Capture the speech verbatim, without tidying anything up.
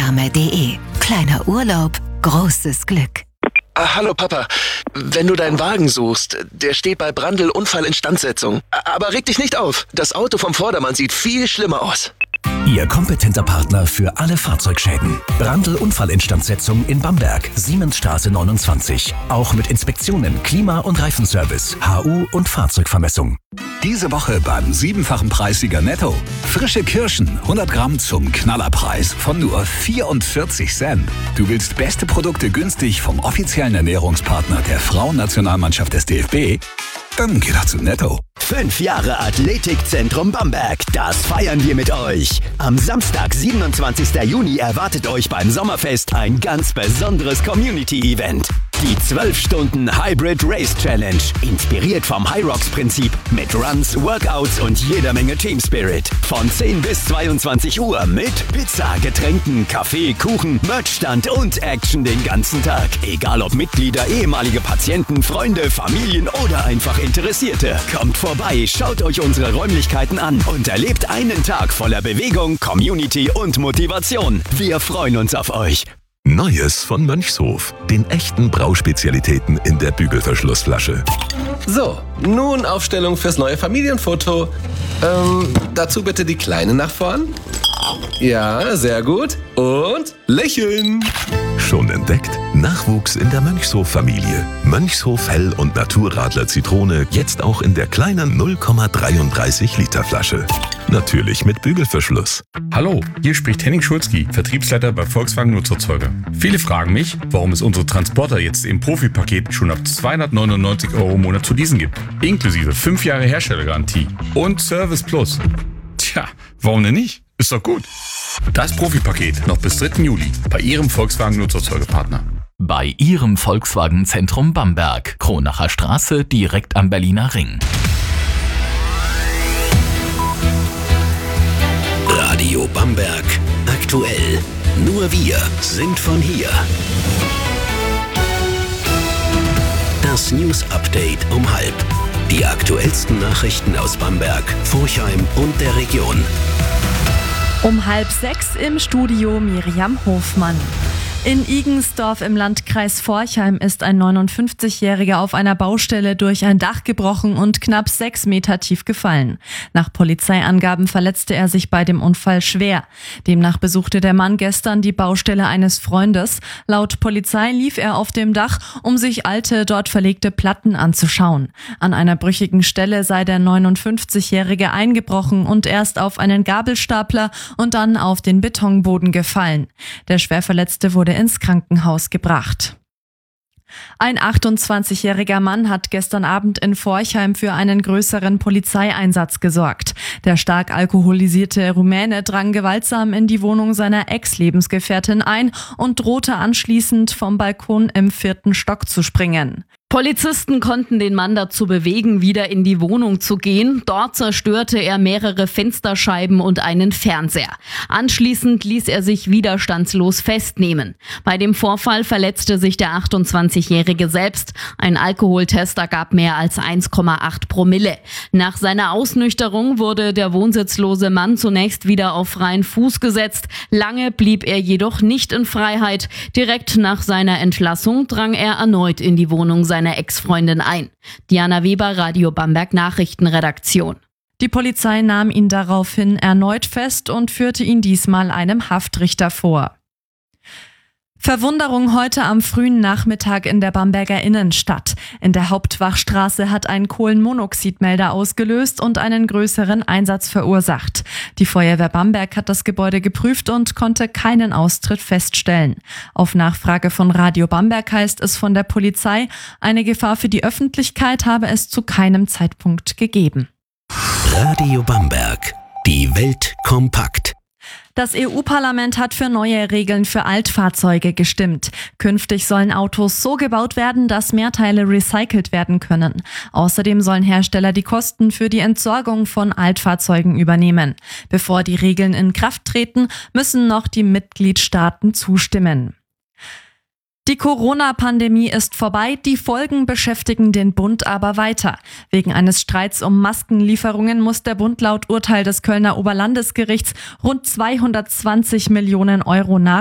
Fernwärme punkt de. Kleiner Urlaub, großes Glück. Ah, hallo Papa, wenn du deinen Wagen suchst, der steht bei Brandl Unfallinstandsetzung. Aber reg dich nicht auf, das Auto vom Vordermann sieht viel schlimmer aus. Ihr kompetenter Partner für alle Fahrzeugschäden. Brandl Unfallinstandsetzung in Bamberg, Siemensstraße neunundzwanzig. Auch mit Inspektionen, Klima- und Reifenservice, H U und Fahrzeugvermessung. Diese Woche beim siebenfachen Preissieger Netto. Frische Kirschen, hundert Gramm zum Knallerpreis von nur vierundvierzig Cent. Du willst beste Produkte günstig vom offiziellen Ernährungspartner der Frauennationalmannschaft des D F B? Dann geh doch zu Netto. Fünf Jahre Athletikzentrum Bamberg, das feiern wir mit euch. Am Samstag, siebenundzwanzigsten Juni, erwartet euch beim Sommerfest ein ganz besonderes Community-Event. Die zwölf Stunden Hybrid Race Challenge, inspiriert vom High-Rocks-Prinzip mit Runs, Workouts und jeder Menge Team Spirit. Von zehn bis zweiundzwanzig Uhr mit Pizza, Getränken, Kaffee, Kuchen, Merchstand und Action den ganzen Tag. Egal ob Mitglieder, ehemalige Patienten, Freunde, Familien oder einfach Interessierte. Kommt vorbei, schaut euch unsere Räumlichkeiten an und erlebt einen Tag voller Bewegung, Community und Motivation. Wir freuen uns auf euch. Neues von Mönchshof. Den echten Brauspezialitäten in der Bügelverschlussflasche. So, nun Aufstellung fürs neue Familienfoto. Ähm, dazu bitte die Kleine nach vorn. Ja, sehr gut. Und lächeln. Schon entdeckt? Nachwuchs in der Mönchshof-Familie. Mönchshof Hell- und Naturradler Zitrone jetzt auch in der kleinen null Komma dreiunddreißig Liter Flasche. Natürlich mit Bügelverschluss. Hallo, hier spricht Henning Schulzki, Vertriebsleiter bei Volkswagen Nutzerzeuger. Viele fragen mich, warum es unsere Transporter jetzt im Profipaket schon ab zweihundertneunundneunzig Euro im Monat zu leasen gibt. Inklusive fünf Jahre Herstellergarantie und Service Plus. Tja, warum denn nicht? Ist doch gut. Das Profipaket noch bis dritten Juli bei Ihrem Volkswagen Nutzerzeugerpartner. Bei Ihrem Volkswagen Zentrum Bamberg, Kronacher Straße, direkt am Berliner Ring. Radio Bamberg, aktuell. Nur wir sind von hier. Das News Update um halb. Die aktuellsten Nachrichten aus Bamberg, Forchheim und der Region. Um halb sechs im Studio Miriam Hofmann. In Igensdorf im Landkreis Forchheim ist ein neunundfünfzigjähriger auf einer Baustelle durch ein Dach gebrochen und knapp sechs Meter tief gefallen. Nach Polizeiangaben verletzte er sich bei dem Unfall schwer. Demnach besuchte der Mann gestern die Baustelle eines Freundes. Laut Polizei lief er auf dem Dach, um sich alte, dort verlegte Platten anzuschauen. An einer brüchigen Stelle sei der neunundfünfzigjährige eingebrochen und erst auf einen Gabelstapler und dann auf den Betonboden gefallen. Der Schwerverletzte wurde ins Krankenhaus gebracht. Ein achtundzwanzigjähriger Mann hat gestern Abend in Forchheim für einen größeren Polizeieinsatz gesorgt. Der stark alkoholisierte Rumäne drang gewaltsam in die Wohnung seiner Ex-Lebensgefährtin ein und drohte anschließend vom Balkon im vierten Stock zu springen. Polizisten konnten den Mann dazu bewegen, wieder in die Wohnung zu gehen. Dort zerstörte er mehrere Fensterscheiben und einen Fernseher. Anschließend ließ er sich widerstandslos festnehmen. Bei dem Vorfall verletzte sich der achtundzwanzigjährige selbst. Ein Alkoholtest ergab mehr als eins Komma acht Promille. Nach seiner Ausnüchterung wurde der wohnsitzlose Mann zunächst wieder auf freien Fuß gesetzt. Lange blieb er jedoch nicht in Freiheit. Direkt nach seiner Entlassung drang er erneut in die Wohnung seiner Ex-Freundin ein. Diana Weber, Radio Bamberg Nachrichtenredaktion. Die Polizei nahm ihn daraufhin erneut fest und führte ihn diesmal einem Haftrichter vor. Verwunderung heute am frühen Nachmittag in der Bamberger Innenstadt. In der Hauptwachstraße hat ein Kohlenmonoxidmelder ausgelöst und einen größeren Einsatz verursacht. Die Feuerwehr Bamberg hat das Gebäude geprüft und konnte keinen Austritt feststellen. Auf Nachfrage von Radio Bamberg heißt es von der Polizei, eine Gefahr für die Öffentlichkeit habe es zu keinem Zeitpunkt gegeben. Radio Bamberg. Die Welt kompakt. Das E U-Parlament hat für neue Regeln für Altfahrzeuge gestimmt. Künftig sollen Autos so gebaut werden, dass mehr Teile recycelt werden können. Außerdem sollen Hersteller die Kosten für die Entsorgung von Altfahrzeugen übernehmen. Bevor die Regeln in Kraft treten, müssen noch die Mitgliedstaaten zustimmen. Die Corona-Pandemie ist vorbei, die Folgen beschäftigen den Bund aber weiter. Wegen eines Streits um Maskenlieferungen muss der Bund laut Urteil des Kölner Oberlandesgerichts rund zweihundertzwanzig Millionen Euro nach